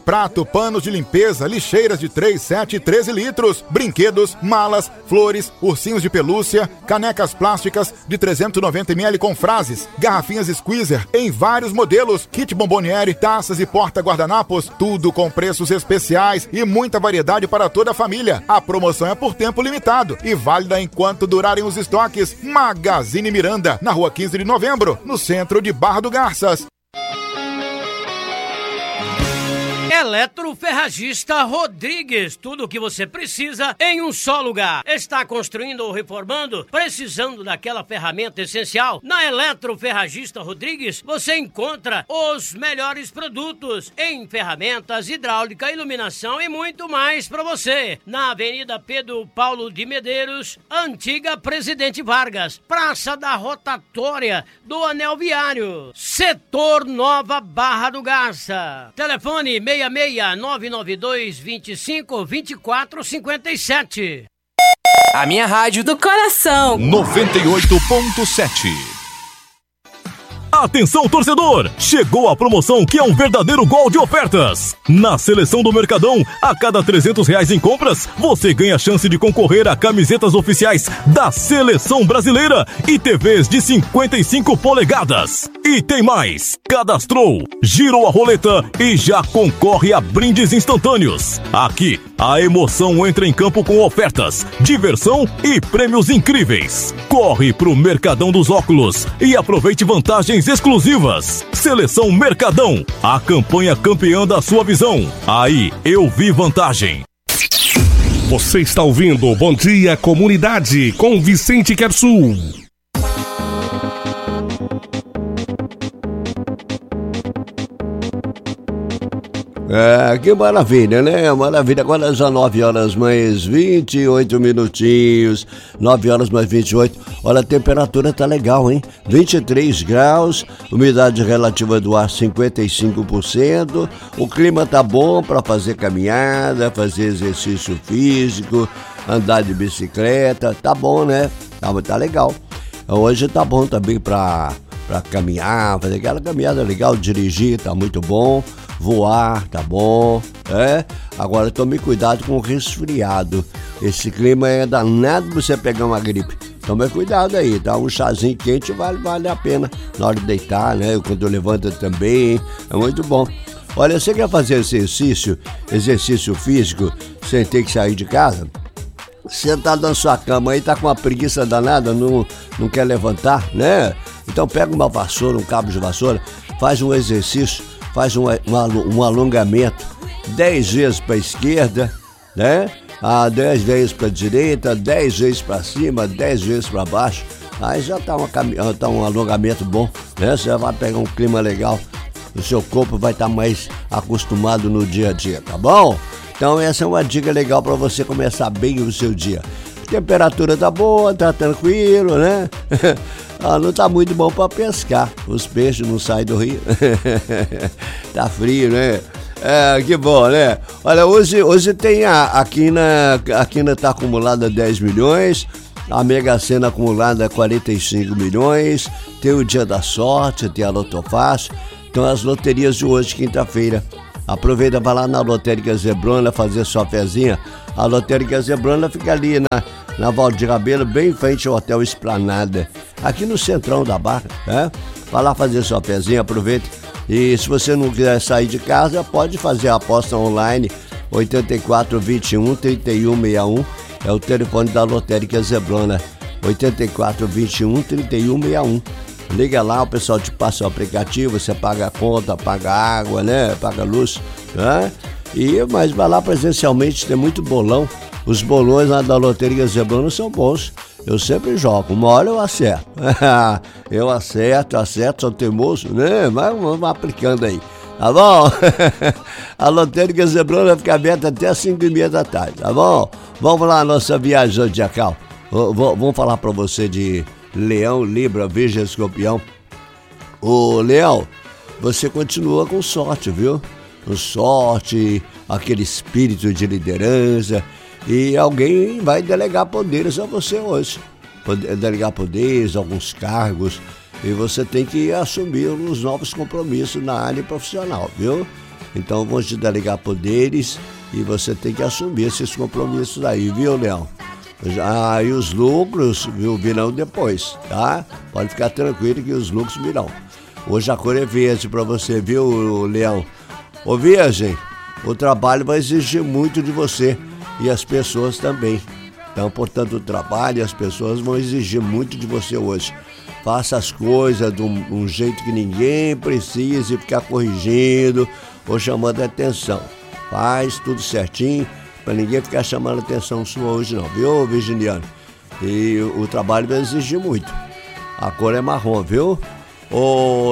prato, panos de limpeza, lixeiras de 3, 7 e 13 litros, brinquedos, malas, flores, ursinhos de pelúcia, canecas plásticas de 390 ml com frases, garrafinhas squeezer em vários modelos, kit bomboniere, taças e porta-guardanapos, tudo com preços especiais e muita variedade para toda a família. A promoção é por tempo limitado e válida enquanto durarem os estoques. Magazine Miranda, na rua 15 de novembro, no centro de Barra do Garças. Eletroferragista Rodrigues, tudo o que você precisa em um só lugar. Está construindo ou reformando? Precisando daquela ferramenta essencial? Na Eletroferragista Rodrigues, você encontra os melhores produtos em ferramentas, hidráulica, iluminação e muito mais para você. Na Avenida Pedro Paulo de Medeiros, antiga Presidente Vargas, Praça da Rotatória do Anel Viário, Setor Nova Barra do Garça. Telefone 66992252457. A minha rádio do coração. 98.7. Atenção, torcedor! Chegou a promoção que é um verdadeiro gol de ofertas. Na Seleção do Mercadão, a cada R$300 em compras, você ganha a chance de concorrer a camisetas oficiais da Seleção Brasileira e TVs de 55 polegadas. E tem mais! Cadastrou, girou a roleta e já concorre a brindes instantâneos. Aqui, a emoção entra em campo com ofertas, diversão e prêmios incríveis. Corre pro Mercadão dos Óculos e aproveite vantagens exclusivas. Seleção Mercadão, a campanha campeã da sua visão. Aí eu vi vantagem. Você está ouvindo Bom Dia Comunidade com Vicente Quersul. Que maravilha, né? Maravilha. Agora já 9 horas mais 28 minutinhos. 9 horas mais 28. Olha, a temperatura tá legal, hein? 23 graus, umidade relativa do ar 55%. O clima tá bom para fazer caminhada, fazer exercício físico, andar de bicicleta. Tá bom, né? Tá legal. Hoje tá bom também para caminhar, fazer aquela caminhada legal, dirigir, tá muito bom. Voar, tá bom, Agora tome cuidado com o resfriado. Esse clima é danado pra você pegar uma gripe. Tome cuidado aí, tá? Um chazinho quente vale a pena na hora de deitar, né? Quando levanta também, é muito bom. Olha, você quer fazer exercício físico sem ter que sair de casa? Sentado na sua cama aí, tá com uma preguiça danada, não quer levantar, né? Então pega uma vassoura, um cabo de vassoura, faz um exercício, faz um alongamento, 10 vezes para a esquerda, né? 10 vezes para a direita, 10 vezes para cima, 10 vezes para baixo. Aí já tá um alongamento bom, né? Você vai pegar um clima legal, o seu corpo vai estar mais acostumado no dia a dia, tá bom? Então essa é uma dica legal para você começar bem o seu dia. A temperatura tá boa, tá tranquilo, né? Não tá muito bom para pescar. Os peixes não saem do rio. Tá frio, né? Que bom, né? Olha, hoje tem a quina tá acumulada 10 milhões, a Mega Sena acumulada 45 milhões, tem o Dia da Sorte, tem a Lotofácil, então as loterias de hoje, quinta-feira. Aproveita, vai lá na Lotérica Zebrona fazer sua fezinha. A Lotérica Zebrona fica ali na Valdir Rabelo, bem em frente ao Hotel Esplanada, aqui no centrão da Barra, né? Vai lá fazer sua fezinha, aproveita. E se você não quiser sair de casa, pode fazer a aposta online, 8421-3161, é o telefone da Lotérica Zebrona, 8421-3161. Liga lá, o pessoal te passa o aplicativo, você paga a conta, paga a água, né? Paga a luz, né? Mas vai lá presencialmente, tem muito bolão. Os bolões lá da Loteria Zebrona são bons. Eu sempre jogo, uma hora eu acerto. Eu acerto, sou teimoso, né? Mas vamos aplicando aí, tá bom? A Loteria Zebrona fica aberta até 5h30 da tarde, tá bom? Vamos lá, nossa viagem zodiacal. Vamos falar pra você de Leão, Libra, Virgem, Escorpião. Ô Leão, você continua com sorte, viu? Com sorte, aquele espírito de liderança, e alguém vai delegar poderes a você hoje. Delegar poderes, alguns cargos, e você tem que assumir os novos compromissos na área profissional, viu? Então vão te delegar poderes e você tem que assumir esses compromissos aí, viu, Leão? E os lucros, viu, virão depois, tá? Pode ficar tranquilo que os lucros virão. Hoje a cor é verde pra você, viu, Leão? Ô, Virgem, o trabalho vai exigir muito de você e as pessoas também. Então, portanto, o trabalho e as pessoas vão exigir muito de você hoje. Faça as coisas de um jeito que ninguém precise ficar corrigindo ou chamando a atenção. Faz tudo certinho, para ninguém ficar chamando a atenção sua hoje não, viu, Virginiano? E o trabalho vai exigir muito. A cor é marrom, viu? Ô,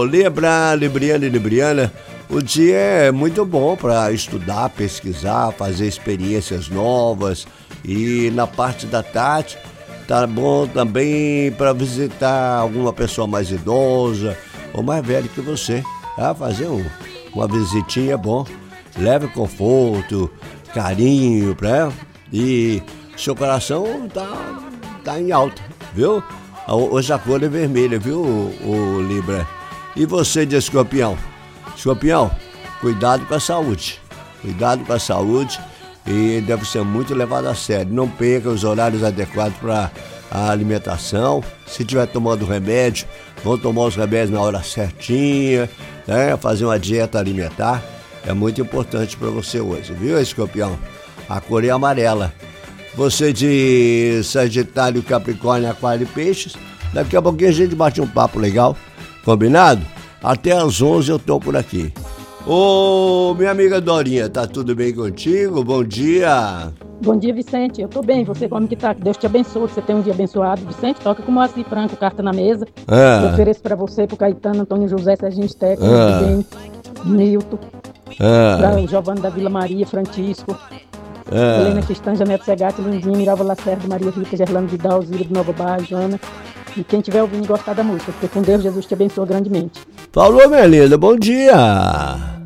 Libriana, o dia é muito bom para estudar, pesquisar, fazer experiências novas. E na parte da tarde, tá bom também para visitar alguma pessoa mais idosa ou mais velha que você. Tá? Fazer uma visitinha é bom. Leve conforto, carinho pra ela. E seu coração tá em alta, viu? Hoje a cor é vermelha, viu, o Libra? E você de Escorpião? Escorpião, cuidado com a saúde. Cuidado com a saúde e deve ser muito levado a sério. Não perca os horários adequados para a alimentação. Se estiver tomando remédio, vão tomar os remédios na hora certinha, né? Fazer uma dieta alimentar. É muito importante para você hoje, viu, Escorpião? A cor é amarela. Você de Sagitário, Capricórnio, Aquário e Peixes, daqui a pouquinho a gente bate um papo legal, combinado? Até às 11 eu tô por aqui. Ô, minha amiga Dorinha, tá tudo bem contigo? Bom dia. Bom dia, Vicente. Eu tô bem. Você como que tá? Que Deus te abençoe, que você tenha um dia abençoado. Vicente, toca com o Moacir Franco, carta na mesa. Eu ofereço pra você, pro Caetano, Antônio José, Serginho Steco, Nilton, pra o Giovanni da Vila Maria, Francisco, Helena Cristã, Janete Segatti, Lindinha, Mirava Lacerda, Maria Rita, Gerlano Vidal, Zira do Nova Barra, Joana. E quem tiver ouvindo e gostar da música, porque com Deus, Jesus te abençoa grandemente. Falou, minha linda. Bom dia.